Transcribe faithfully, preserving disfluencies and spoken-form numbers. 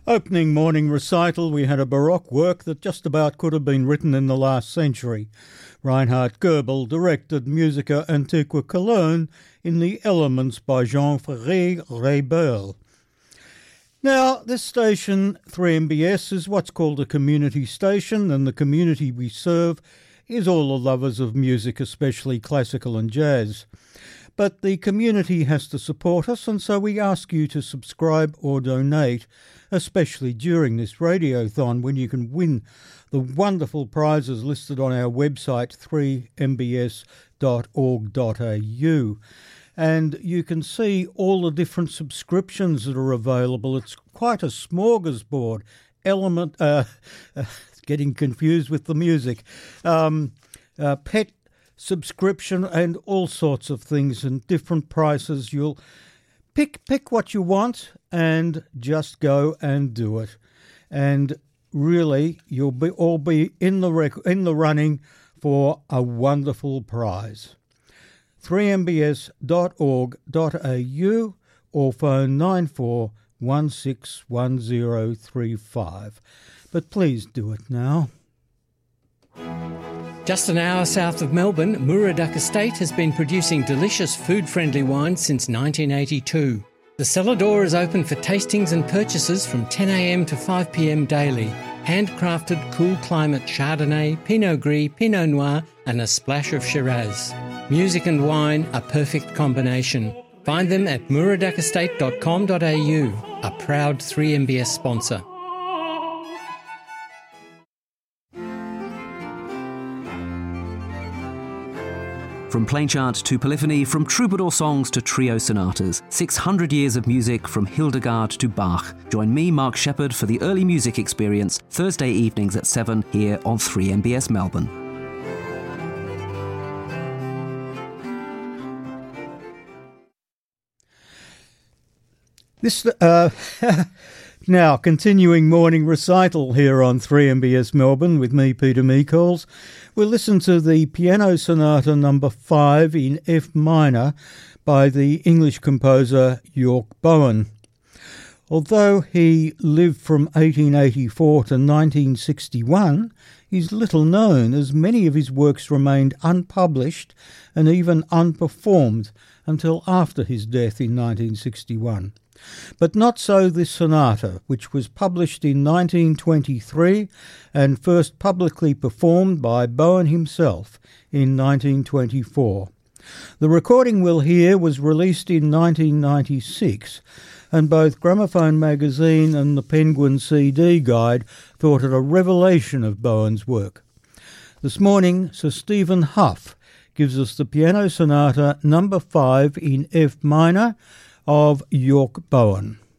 Opening morning recital, we had a Baroque work that just about could have been written in the last century. Reinhard Goebel directed Musica Antiqua Cologne in The Elements by Jean-Ferré Reybel. Now, this station, three M B S, is what's called a community station, and the community we serve is all the lovers of music, especially classical and jazz. But the community has to support us, and so we ask you to subscribe or donate, especially during this radiothon, when you can win the wonderful prizes listed on our website, three m b s dot org dot a u. And you can see all the different subscriptions that are available. It's quite a smorgasbord. Element, uh, getting confused with the music. Um, uh, pet subscription and all sorts of things and different prices. You'll pick pick what you want and just go and do it. And really, you'll be all be in the rec- in the running for a wonderful prize. three m b s dot org dot a u or phone nine four one six one zero three five. But please do it now. Just an hour south of Melbourne, Muraduck Estate has been producing delicious food-friendly wine since nineteen eighty-two. The cellar door is open for tastings and purchases from ten a m to five p m daily. Handcrafted cool climate Chardonnay, Pinot Gris, Pinot Noir and a splash of Shiraz. Music and wine, a perfect combination. Find them at muraduck estate dot com dot a u, a proud three M B S sponsor. From plain chant to polyphony, from troubadour songs to trio sonatas, six hundred years of music from Hildegard to Bach. Join me, Mark Shepherd, for the early music experience, Thursday evenings at seven here on three M B S Melbourne. This uh, now continuing morning recital here on three M B S Melbourne with me, Peter Meekols. We'll listen to the Piano Sonata number five in F minor by the English composer York Bowen. Although he lived from eighteen eighty-four to nineteen sixty-one, he's little known as many of his works remained unpublished and even unperformed until after his death in nineteen sixty-one. But not so this sonata, which was published in nineteen twenty-three and first publicly performed by Bowen himself in nineteen twenty-four. The recording we'll hear was released in nineteen ninety-six, and both Gramophone magazine and the Penguin C D Guide thought it a revelation of Bowen's work. This morning, Sir Stephen Hough gives us the Piano Sonata number five in F minor of York Bowen.